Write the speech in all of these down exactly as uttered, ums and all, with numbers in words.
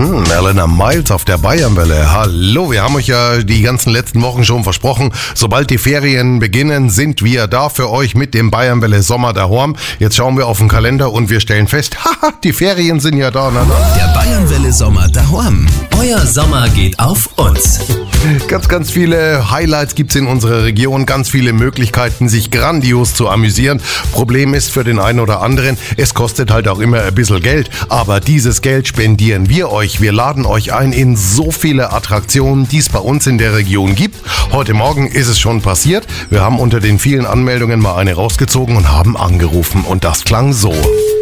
Mhm, Elena Miles auf der Bayernwelle. Hallo, wir haben euch ja die ganzen letzten Wochen schon versprochen, sobald die Ferien beginnen, sind wir da für euch mit dem Bayernwelle Sommer daheim. Jetzt schauen wir auf den Kalender und wir stellen fest, haha, die Ferien sind ja da. Na, na. Der Bayernwelle Sommer daheim. Euer Sommer geht auf uns. Ganz, ganz viele Highlights gibt's in unserer Region, ganz viele Möglichkeiten, sich grandios zu amüsieren. Problem ist für den einen oder anderen, es kostet halt auch immer ein bisschen Geld, aber dieses Geld spendieren wir euch. Wir laden euch ein in so viele Attraktionen, die es bei uns in der Region gibt. Heute Morgen ist es schon passiert. Wir haben unter den vielen Anmeldungen mal eine rausgezogen und haben angerufen und das klang so.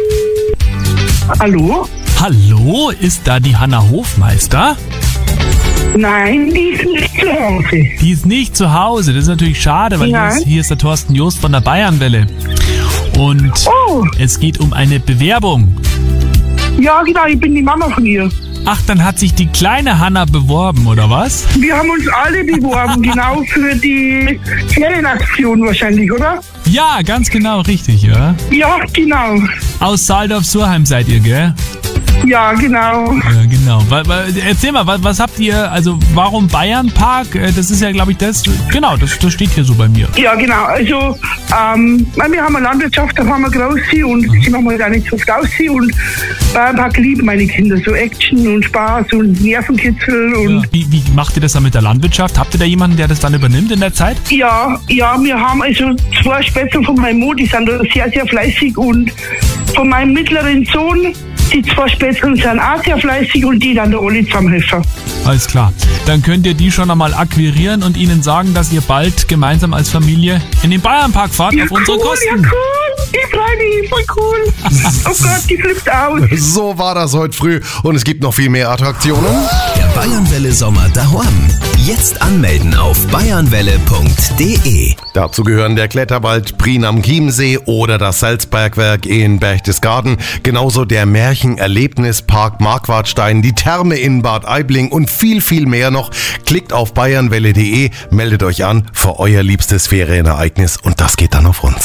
Hallo? Hallo, ist da die Hanna Hofmeister? Nein, die ist nicht zu Hause. Die ist nicht zu Hause, das ist natürlich schade, weil hier ist, hier ist der Thorsten Joost von der Bayernwelle. Und Oh. es geht um eine Bewerbung. Ja, genau, ich bin die Mama von ihr. Ach, dann hat sich die kleine Hanna beworben, oder was? Wir haben uns alle beworben, genau für die Ferienaktion wahrscheinlich, oder? Ja, ganz genau, richtig, ja. Ja, genau. Aus Saldorf-Surheim seid ihr, gell? Ja, genau. Ja, genau. Wa- wa- Erzähl mal, was, was habt ihr, also warum Bayernpark? Äh, Das ist ja, glaube ich, das, genau, das, das steht hier so bei mir. Ja, genau. Also, ähm, weil wir haben eine Landwirtschaft, da haben wir große und die machen wir gar nicht so oft aussehen. Und Bayernpark lieben meine Kinder, so Action und Spaß und Nervenkitzel und. Ja. Wie, wie macht ihr das dann mit der Landwirtschaft? Habt ihr da jemanden, der das dann übernimmt in der Zeit? Ja, ja, wir haben also zwei Spätzle von meinem Mo, die sind da sehr, sehr fleißig und von meinem mittleren Sohn, die zwei Spätzle sind auch sehr fleißig und die dann da alle zusammenhelfen. Alles klar. Dann könnt ihr die schon einmal akquirieren und ihnen sagen, dass ihr bald gemeinsam als Familie in den Bayernpark fahrt Ja, auf unsere cool, Kosten. ja, cool. Ich freue mich, voll cool. Oh Gott, die flippt aus. So war das heute früh und es gibt noch viel mehr Attraktionen. Der Bayernwelle Sommer daheim. Jetzt anmelden auf bayernwelle punkt de. Dazu gehören der Kletterwald Prien am Chiemsee oder das Salzbergwerk in Berchtesgaden, genauso der Märchenerlebnispark Marquardstein, die Therme in Bad Aibling und viel, viel mehr noch. Klickt auf bayernwelle punkt de, meldet euch an für euer liebstes Ferienereignis und das geht dann auf uns.